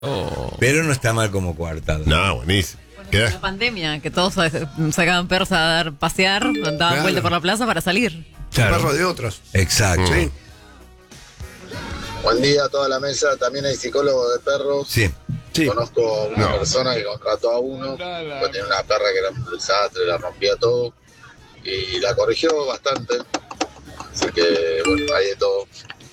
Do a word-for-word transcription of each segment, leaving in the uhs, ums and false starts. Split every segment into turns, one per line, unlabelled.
Oh.
Pero no está mal como coartada.
No, buenísimo.
Bueno, la pandemia, que todos sacaban perros a dar pasear, daban claro. vuelta por la plaza para salir.
Claro. Perros de otros.
Exacto.
Sí.
Buen día a toda la mesa. También hay psicólogos de perros.
Sí.
Sí. Conozco una no. persona que contrató a uno, que tenía una perra que era un desastre, la rompía todo, y la corrigió bastante. Así que, bueno, hay de todo.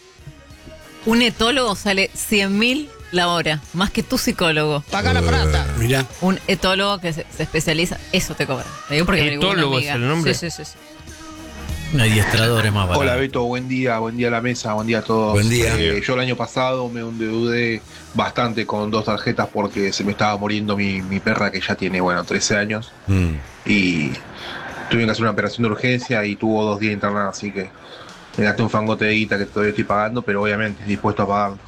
Un etólogo sale cien mil la hora, más que tu psicólogo.
Paga la plata.
Uh, Mirá.
Un etólogo que se, se especializa, eso te cobra. Me digo porque
etólogo es el nombre.
Sí, sí, sí.
Un adiestrador es más barato.
Hola Beto, buen día, buen día a la mesa, buen día a todos.
Buen día.
Eh, yo el año pasado me endeudé bastante con dos tarjetas porque se me estaba muriendo mi, mi perra que ya tiene, bueno, trece años.
Mm.
Y tuve que hacer una operación de urgencia y tuvo dos días internada, así que me gasté un fangote de guita que todavía estoy pagando, pero obviamente dispuesto a pagarlo.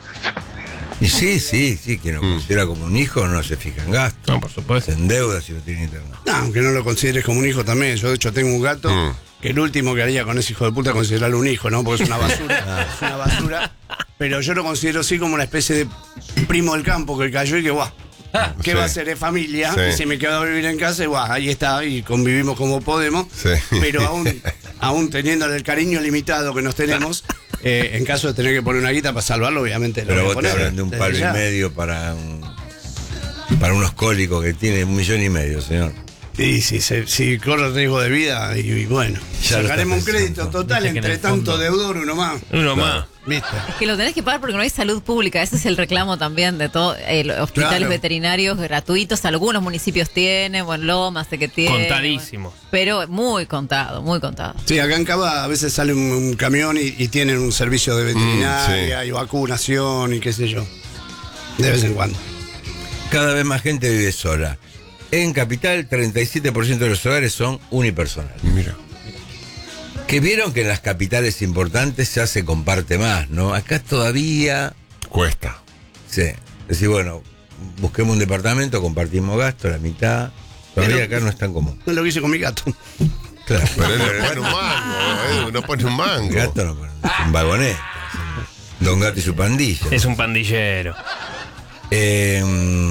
Y sí, sí, sí, quien lo mm. considera como un hijo no se fija en gastos.
No, por supuesto.
Se endeuda si lo tiene internado.
No, aunque no lo consideres como un hijo también. Yo de hecho tengo un gato mm. que el último que haría con ese hijo de puta es considerarlo un hijo, ¿no? Porque es una basura.
Ah.
Es una basura. Pero yo lo considero sí como una especie de primo del campo que cayó y que guau. ¿Qué sí. va a ser? Es familia. Sí. Y se me quedó a vivir en casa y guau, ahí está, y convivimos como podemos. Sí. Pero aún, aún teniéndole el cariño limitado que nos tenemos, eh, en caso de tener que poner una guita para salvarlo, obviamente
pero
lo voy
vos
a poner.
te hablan de un palo y medio para un, para unos cólicos que tiene un millón y medio, señor.
Y si, si, si corre riesgo de vida, y, y bueno, ya sacaremos un crédito total entre tanto deudor, uno más.
Uno más.
¿Viste?
Es que lo tenés que pagar porque no hay salud pública. Ese es el reclamo también de todos eh, los hospitales claro. veterinarios gratuitos. Algunos municipios tienen, bueno, Lomas, sé que tienen.
Contadísimos.
Bueno, pero muy contado, muy contado.
Sí, acá en Cava a veces sale un, un camión y, y tienen un servicio de veterinaria mm, sí. y vacunación y qué sé yo. De vez en cuando.
Cada vez más gente vive sola. En Capital, treinta y siete por ciento de los hogares son unipersonales.
Mira.
Que vieron que en las capitales importantes ya se comparte más, ¿no? Acá todavía...
Cuesta.
Sí. Es decir, bueno, busquemos un departamento, compartimos gastos, la mitad. Todavía Pero, acá no es tan común.
No es lo que hice con mi gato.
Claro.
Pero él no pone un mango, no pone un mango.
El gato no pone, es un vagoneta. Don Gato y su pandilla.
Es un pandillero.
Eh...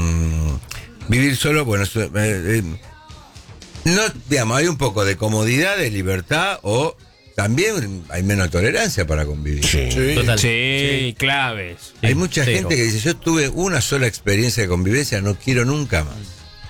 Vivir solo, bueno, eh, eh, no, digamos, hay un poco de comodidad, de libertad, o también hay menos tolerancia para convivir.
Sí, sí, total. sí, sí. claves.
Hay
sí,
mucha
cero.
gente que dice, yo tuve una sola experiencia de convivencia, no quiero nunca más.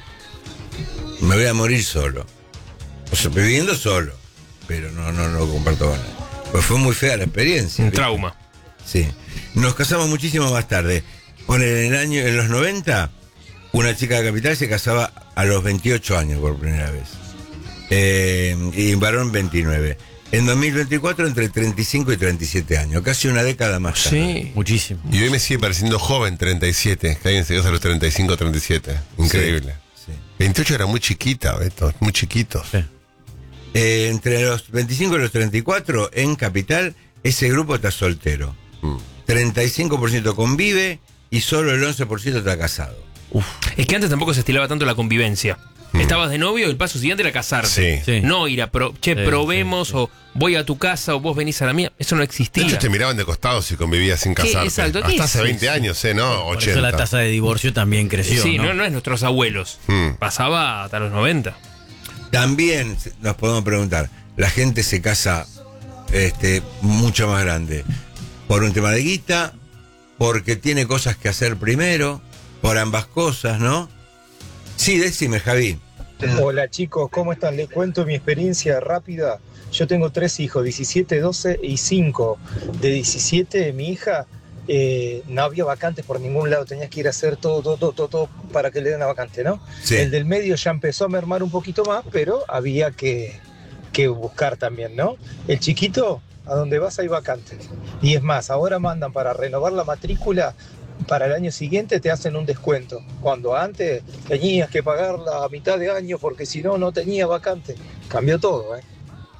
Me voy a morir solo. O sea, viviendo solo, pero no, no, no lo comparto con nadie. Pues fue muy fea la experiencia.
Un
¿viste?
trauma.
Sí. Nos casamos muchísimo más tarde. Bueno, en el año, en los noventa... Una chica de Capital se casaba a los veintiocho años por primera vez. Eh, y un varón veintinueve. En dos mil veinticuatro entre treinta y cinco y treinta y siete años. Casi una década más tarde.
Sí, muchísimo.
Y hoy me sigue pareciendo joven, treinta y siete. Que alguien se casa a los treinta y cinco, treinta y siete. Increíble. Sí, sí. veintiocho era muy chiquita, Beto. Muy chiquitos. Sí.
Eh, entre los veinticinco y los treinta y cuatro en Capital, ese grupo está soltero. Mm. treinta y cinco por ciento convive y solo el once por ciento está casado.
Uf. Es que antes tampoco se estilaba tanto la convivencia. Mm. Estabas de novio y el paso siguiente era casarte. Sí. Sí. No ir a pro, che, sí, probemos, sí, sí. o voy a tu casa o vos venís a la mía. Eso no existía.
De hecho, te miraban de costado si convivías sin casarte.
Exacto.
Hasta hace
es
veinte
eso?
años, ¿eh? No,
Por
ochenta.
eso la tasa de divorcio también creció.
Sí,
no,
no, no es nuestros abuelos. Mm. Pasaba hasta los noventa.
También nos podemos preguntar, la gente se casa este, mucho más grande. Por un tema de guita, porque tiene cosas que hacer primero. Por ambas cosas, ¿no? Sí, decime, Javi.
Hola chicos, ¿cómo están? Les cuento mi experiencia rápida. Yo tengo tres hijos, diecisiete, doce y cinco. De diecisiete, mi hija, eh, no había vacantes por ningún lado. Tenías que ir a hacer todo, todo, todo, todo, todo para que le den la vacante, ¿no? Sí. El del medio ya empezó a mermar un poquito más, pero había que, que buscar también, ¿no? El chiquito, a donde vas hay vacantes. Y es más, ahora mandan para renovar la matrícula. Para el año siguiente te hacen un descuento, cuando antes tenías que pagar la mitad de año porque si no, no tenía vacante. Cambió todo, ¿eh?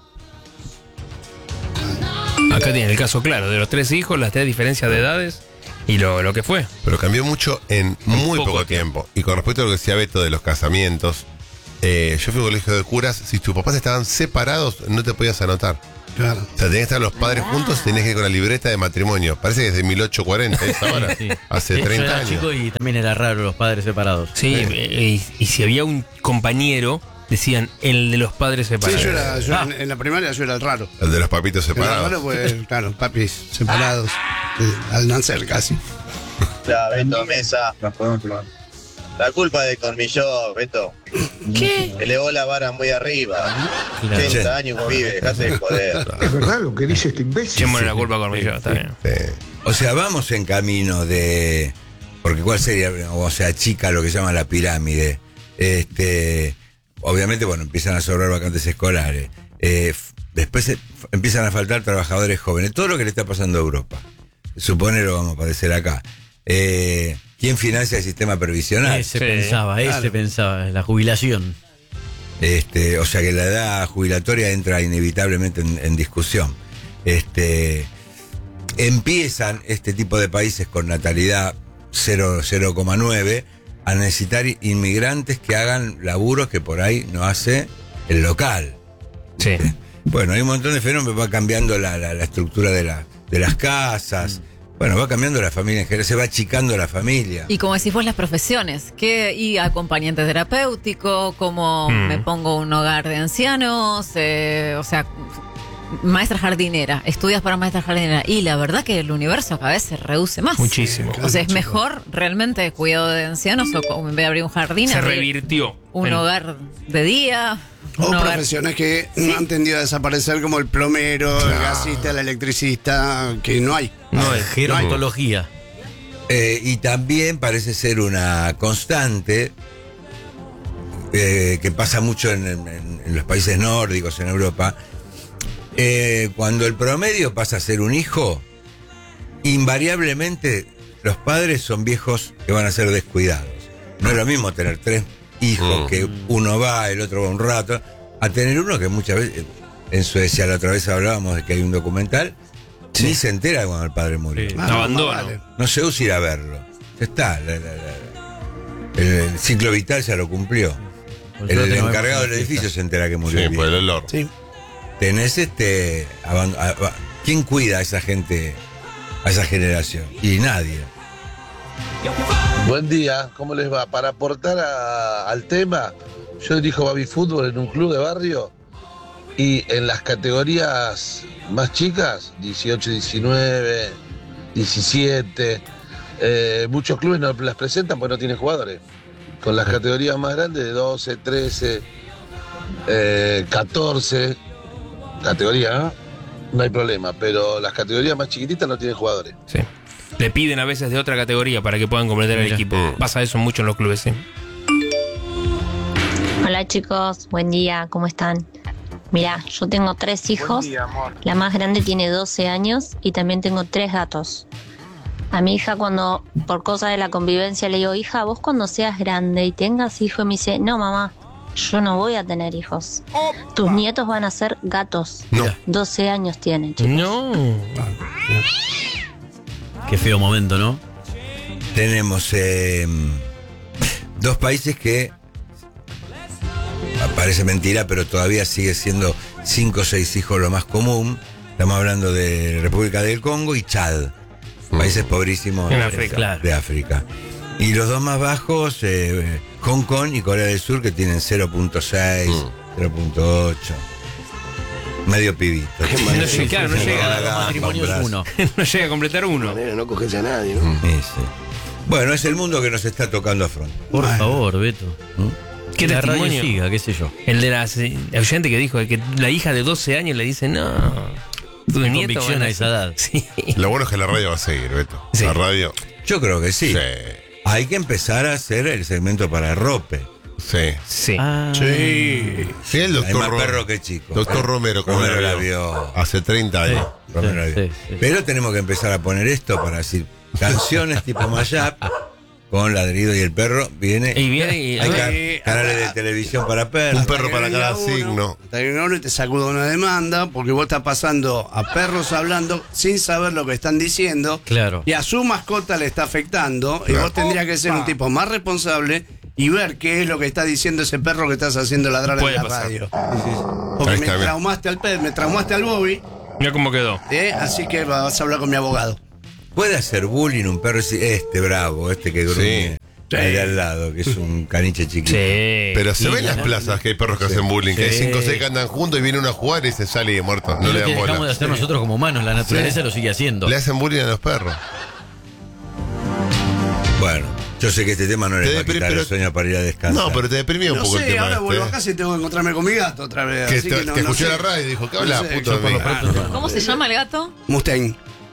Acá tiene el caso claro, de los tres hijos, las tres diferencias de edades y lo, lo que fue.
Pero cambió mucho en muy poco, poco tiempo. tiempo. Y con respecto a lo que decía Beto de los casamientos, Eh, yo fui a un colegio de curas, si tus papás estaban separados, no te podías anotar.
Claro.
O sea, tenías que estar los padres ah. juntos, tenías que ir con la libreta de matrimonio. Parece que es de mil ochocientos cuarenta, esa hora. Sí. Hace treinta
yo era
años.
Chico y también era raro los padres separados.
Sí, sí. Y, y si había un compañero, decían el de los padres separados.
Sí, yo era, yo ah. en, en la primaria yo era el raro.
El de los papitos separados.
El raro, pues, claro, papis separados. Ah. Al nacer casi.
La Beto Mesa. Nos podemos probar. La culpa de Cormilló, Beto.
¿Qué?
Elevó la vara muy arriba. Claro. treinta años, pibe, dejate de joder.
Es verdad lo que dice este imbécil.
Echémosle la culpa a Cormilló, está bien.
Sí. O sea, vamos en camino de... Porque ¿cuál sería? O sea, chica lo que llama la pirámide. Este, obviamente, bueno, empiezan a sobrar vacantes escolares. Eh, después se, empiezan a faltar trabajadores jóvenes. Todo lo que le está pasando a Europa. Supone lo vamos a padecer acá. Eh... ¿Quién financia el sistema previsional?
Ese sí, pensaba, ese claro. pensaba, la jubilación.
Este, o sea que la edad jubilatoria entra inevitablemente en, en discusión. Este, empiezan este tipo de países con natalidad cero coma nueve a necesitar inmigrantes que hagan laburos que por ahí no hace el local.
Sí.
Este, bueno, hay un montón de fenómenos, va cambiando la, la, la estructura de, la, de las casas. Mm. Bueno, va cambiando la familia en general, se va achicando la familia.
Y como decís vos, las profesiones, que y acompañante terapéutico, como mm. me pongo un hogar de ancianos, eh, o sea, maestra jardinera, estudias para maestra jardinera, y la verdad que el universo cada vez se reduce más.
Muchísimo.
O sea, es mejor realmente cuidado de ancianos, o en vez de abrir un jardín,
se revirtió.
Un
el...
hogar de día.
O profesiones que ¿sí? no han tendido a desaparecer, como el plomero, no. el gasista, el electricista, que no hay.
No, es gerontología.
Eh, y también parece ser una constante eh, que pasa mucho en, en, en los países nórdicos, en Europa. Eh, cuando el promedio pasa a ser un hijo, invariablemente los padres son viejos que van a ser descuidados. No es lo mismo tener tres hijos, mm. que uno va, el otro va un rato, a tener uno que muchas veces, en Suecia la otra vez hablábamos de que hay un documental, sí. ni se entera cuando el padre murió.
Sí. Ah, Abandono.
Vale. No se usa ir a verlo. Ya está. La, la, la, el, el ciclo vital ya lo cumplió. Pues el, el encargado del edificio se entera que murió.
Sí, por el olor.
Sí. Tenés este. Aband- a, a, ¿Quién cuida a esa gente, a esa generación? Y nadie.
Buen día, ¿cómo les va? Para aportar a, al tema, yo dirijo Baby Fútbol en un club de barrio y en las categorías más chicas, dieciocho, diecinueve, diecisiete, eh, muchos clubes no las presentan porque no tienen jugadores. Con las categorías más grandes de doce, trece, eh, catorce, categoría, ¿no? no hay problema, pero las categorías más chiquititas no tienen jugadores.
Sí. Le piden a veces de otra categoría para que puedan completar el equipo. Pasa eso mucho en los clubes, sí.
Hola chicos, buen día, ¿cómo están? Mirá, yo tengo tres hijos, día, la más grande tiene doce años y también tengo tres gatos. A mi hija cuando, por cosa de la convivencia, le digo, hija, vos cuando seas grande y tengas hijos, me dice, no mamá, yo no voy a tener hijos. Tus nietos van a ser gatos.
No.
doce años tienen, chicos.
No.
Qué feo momento, ¿no?
Tenemos eh, dos países que, parece mentira, pero todavía sigue siendo cinco o seis hijos lo más común. Estamos hablando de República del Congo y Chad, países pobrísimos
en
de,
África.
Claro. de África. Y los dos más bajos, eh, Hong Kong y Corea del Sur, que tienen cero punto seis, mm. cero punto ocho. Medio pibito.
No, sí, claro, no llega a
los matrimonios uno.
No llega a completar uno.
No coges a nadie, ¿no?
Sí, sí. Bueno, es el mundo que nos está tocando afrontar.
Por Ay. favor, Beto.
¿Mm? ¿Qué
la
testimonio?
Siga, qué sé yo.
El de la el oyente que dijo que la hija de doce años le dice, no. Tu
Una
nieto
convicción a esa edad.
Sí.
Lo bueno es que la radio va a seguir, Beto.
Sí.
La radio.
Yo creo que sí.
Sí.
Hay que empezar a hacer el segmento para rope.
Sí.
Sí.
Ah.
Sí. Sí, el doctor
Hay más
Ro-
perro que chico.
Doctor Romero, como
Romero
la
la
vio.
vio.
Hace treinta años.
Sí.
Romero la vio.
Sí, sí.
Pero tenemos que empezar a poner esto para decir canciones tipo mashup con Ladrido y el perro. Viene.
Y viene y-
Hay
a
ca-
ver,
canales
acá-
de televisión para perros.
Un perro para cada
Hasta que venga
signo.
uno, hasta que venga uno y te sacuda una demanda porque vos estás pasando a perros hablando sin saber lo que están diciendo.
Claro.
Y a su mascota le está afectando. Y
Claro.
vos tendrías que ser un tipo más responsable y ver qué es lo que está diciendo ese perro que estás haciendo ladrar
Puede
en la
pasar.
radio. Porque
Ahí
me
está bien.
traumaste al Pedro, me traumaste al Bobby,
Mira cómo quedó.
¿eh? Así que vas a hablar con mi abogado.
¿Puede hacer bullying un perro? Este bravo, este que gruñe.
Sí.
El de al lado, que es un caniche chiquito.
Sí.
Pero se
Y
ve en las
la-
plazas que hay perros que hacen bullying, que hay
Sí.
cinco o seis que andan juntos y viene uno a jugar y se sale y muerto. No
Es
le
lo que
dan
dejamos de
bola.
hacer nosotros como humanos, la naturaleza lo sigue haciendo.
Le hacen bullying a los perros.
Bueno, yo sé que este tema no
Te
le va a
depri-
quitar
pero-
el sueño para ir a descansar.
No, pero te deprimió un
No
poco
sé,
el tema.
ahora
este,
vuelvo
¿eh?
a casa y tengo que encontrarme con mi gato otra vez.
Que,
así
te-
que no,
que
no
escuchó
sé.
la radio y dijo, ¿qué
No
habla,
sé,
puto
yo
de mí?
por lo
¿Cómo se llama el gato?
Mustang.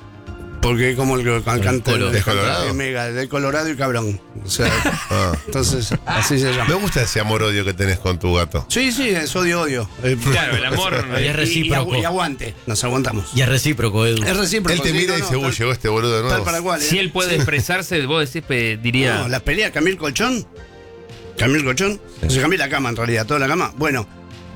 Porque como el, el cante
colo-
¿De Colorado?
de Mega, de Colorado y cabrón. O sea,
Ah.
entonces, así se
Me
llama.
gusta ese amor-odio que tenés con tu gato.
Sí, sí, es odio, odio. Eh,
Claro, el amor.
Y es
y- y,
recíproco.
agu- y aguante, nos aguantamos.
Y es recíproco, Edu.
Es recíproco.
Él te
sí,
mira
no,
y
no,
dice, uy,
tal-
llegó este boludo de
tal
nuevo.
para cual. ¿eh?
Si él puede expresarse, vos decís, pe- diría.
No, la pelea Camil Colchón. Camil Colchón. O sea, Camil la cama en realidad, toda la cama. Bueno,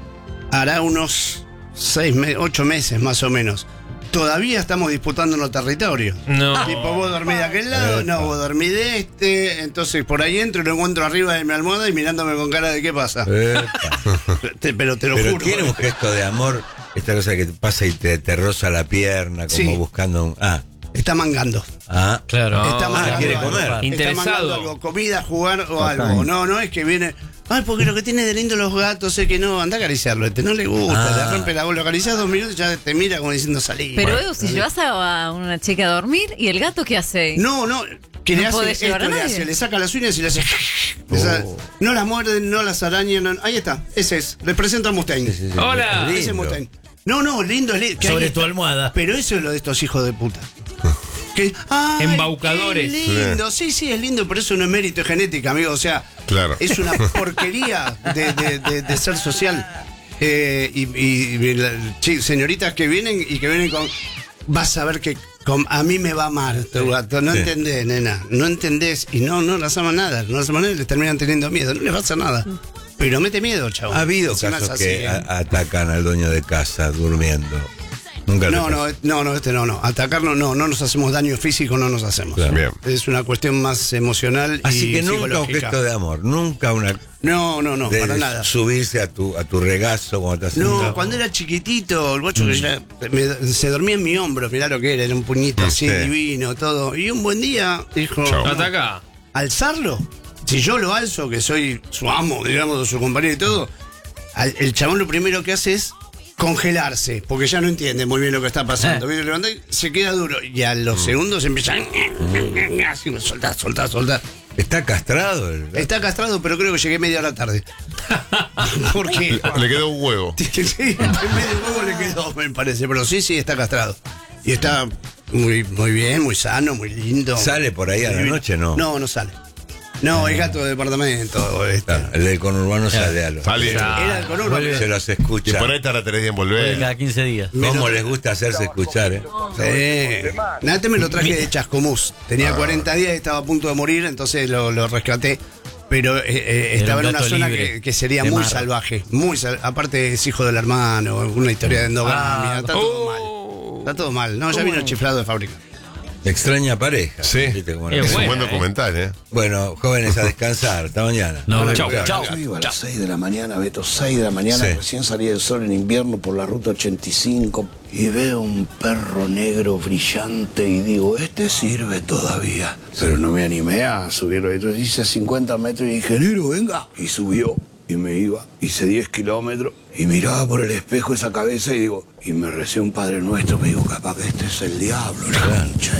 hará unos seis, me- ocho meses más o menos. Todavía estamos disputando los territorios.
No.
Tipo, vos dormís de aquel lado, no, vos dormís de este. Entonces por ahí entro y lo encuentro arriba de mi almohada y mirándome con cara de qué pasa.
Epa.
Te- pero te lo
Pero
juro.
tiene un gesto de amor, esta cosa que te pasa y te, te roza la pierna, como
Sí.
buscando un. Ah,
Está mangando.
ah.
Claro.
Está
Ah,
mangando
quiere
algo.
comer.
Está
Interesado.
mangando algo, comida, jugar o algo. No, no es que viene. Ay, porque lo que tiene de lindo los gatos es que no, anda a acariciarlo, este no le gusta,
Ah.
le rompe la bola, lo acaricias dos minutos y ya te mira como diciendo salí.
Pero
Bueno,
Edu, si
dale.
llevas a a una chica a dormir, ¿y el gato qué hace?
No, no, que
No
le hace
podés
esto,
llevar a
le,
nadie.
hace, le saca las uñas y le hace. Esa- no las muerden, no las arañan, no- ahí está, ese es. Les presento al Mustang.
Hola.
Ese
Lindo.
Mustang. No, no, lindo, es lindo. que
Sobre
ahí
tu
está.
almohada.
Pero eso es lo de estos hijos de puta. Que, ay,
Embaucadores.
qué lindo, sí, sí, es lindo, pero eso no es mérito, es genética, amigo. O sea,
Claro.
es una porquería de, de- de- de ser social. Eh, y y- y la- chi- señoritas que vienen y que vienen con. Vas a ver que con- a mí me va a amar tu gato. No
Sí.
entendés, nena. No entendés. Y no, no las ama nada. No las ama nada y les terminan teniendo miedo. No les va a hacer nada. Pero mete miedo, chavo.
Ha habido
Encima es
casos
así,
que
¿eh?
a- atacan al dueño de casa durmiendo. Nunca
No,
le
no, no, no, este no, no. Atacarnos no, no nos hacemos daño físico, no nos hacemos.
Claro.
Bien.
Es una cuestión más emocional
Así
y
que nunca un
psicológica.
gesto de amor, nunca una.
No, no, no,
de
para nada.
subirse a tu, a tu regazo cuando estás
No,
sentado.
cuando era chiquitito, el guacho
Mm.
que ya me- se dormía en mi hombro, mirá lo que era, era un puñito así
Sí.
divino, todo. Y un buen día dijo,
Chau.
no,
Ataca.
alzarlo. Si yo lo alzo, que soy su amo, digamos, su compañero y todo, al- el chabón lo primero que hace es congelarse, porque ya no entiende muy bien lo que está pasando.
Eh.
Viene, levanta y se queda duro. Y a los segundos empieza así, soltar, soltar, soltar.
Está castrado. El...
Está castrado, pero creo que llegué media hora tarde. Porque
Le quedó un huevo.
sí, en medio huevo le quedó, me parece. Pero sí, sí, está castrado. Y está muy, muy bien, muy sano, muy lindo.
¿Sale por ahí a la
Divino.
noche? No.
No, no sale. No, es gato de departamento. Este.
Ah, el del conurbano sale a los.
Sale.
Era el conurbano.
Se los
Y
escucha.
por ahí tarda tres días en
Vuelve
volver.
cada quince días.
¿Cómo les gusta hacerse escuchar, eh?
Sí. Nada, este me lo traje de Chascomús. Tenía cuarenta días y estaba a punto de morir, entonces lo, lo rescaté. Pero eh, eh,
Era
estaba
un
en una
gato
zona
libre,
que, que sería
de
muy
mar.
salvaje. Muy sal- Aparte es hijo del hermano, una historia de endogamia.
Ah,
está todo mal. Está todo mal. No, ya vino chiflado de fábrica.
Extraña pareja.
Sí.
¿Viste cómo no?
Es
Es un
buena,
buen
eh.
documental, ¿eh?
Bueno, jóvenes, a descansar. Hasta mañana.
No,
Chau.
chau.
Yo iba a las seis de la mañana, Beto, seis de la mañana,
Sí.
recién salía el sol en invierno por la ruta ochenta y cinco y veo un perro negro brillante y digo, este sirve todavía. Pero no me animé a subirlo. Entonces hice cincuenta metros y dije, negro, venga. Y subió y me iba. Hice diez kilómetros y miraba por el espejo esa cabeza y digo, y me recé un Padre Nuestro. Me digo, capaz que este es el diablo, la concha.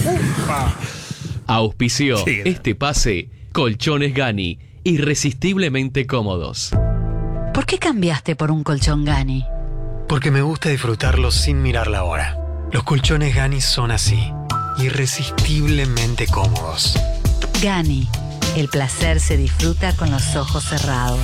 Auspició
Sí,
este pase Colchones Gani, irresistiblemente cómodos.
¿Por qué cambiaste por un colchón Gani?
Porque me gusta disfrutarlo sin mirar la hora. Los colchones Gani son así, irresistiblemente cómodos.
Gani, el placer se disfruta con los ojos cerrados.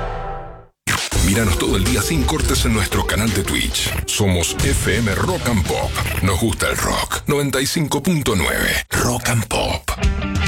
Míranos todo el día sin cortes en nuestro canal de Twitch. Somos F M Rock and Pop. Nos gusta el rock. noventa y cinco punto nueve Rock and Pop.